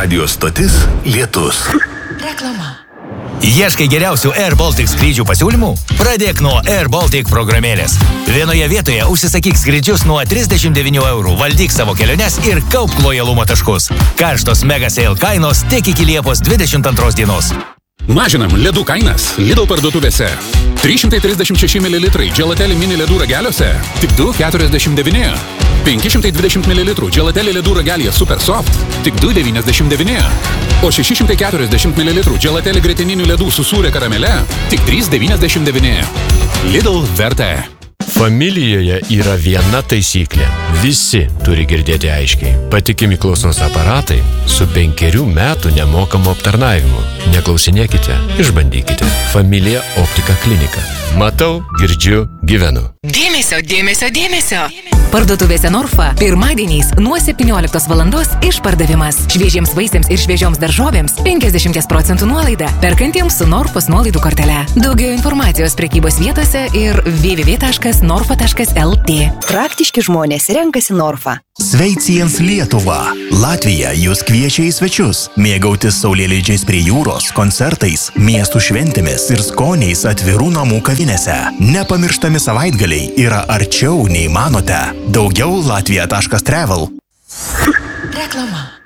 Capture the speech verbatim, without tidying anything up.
Radio stotis Lietus. Reklama. Ieškai geriausių Air Baltic skrydžių pasiūlymų? Pradėk nuo Air Baltic programėlės. Vienoje vietoje užsisakyk skrydžius nuo trisdešimt devynių eurų, valdyk savo keliones ir kaupk lojalumo taškus. Karštos mega sale kainos tik iki Liepos dvidešimt antros dienos. Mažinam ledų kainas Lidl parduotuvėse. trys šimtai trisdešimt šeši mililitrai Gelateli mini ledų rageliuose tik du keturiasdešimt devyni. penki šimtai dvidešimt mililitrų Gelateli ledų ragelyje Super Soft tik du devyniasdešimt devyni. O šeši šimtai keturiasdešimt mililitrų Gelateli grietininių ledų su sūria karamele tik trys devyniasdešimt devyni. Lidl verta. Familijoje yra viena taisyklė. Visi turi girdėti aiškiai. Patikimi klausos aparatai su penkerių metų nemokamu aptarnavimu. Neklausinėkite, išbandykite. Familija Optika klinika. Matau, girdžiu, gyvenu. Dėmesio, dėmesio, dėmesio. Parduotuvėse Norfa pirmadieniais nuo septynioliktos valandos išpardavimas. Šviežiems vaisiams ir šviežioms daržovėms penkiasdešimt procentų nuolaida. Perkantiems su Norfos nuolaidų kortele. Daugiau informacijos prekybos vietose ir w w w taškas norfa taškas l t. Praktiški žmonės renkasi Norfa. Sveiciens Lietuva. Latvija jūs kviečia į svečius. Mėgautis saulėleidžiais prie jūros, koncertais, miestų šventėmis ir skoniais atvirų namų kavinėse. Nepamirštami savaitgaliai yra arčiau nei manote. Daugiau latvija taškas travel. Reklama.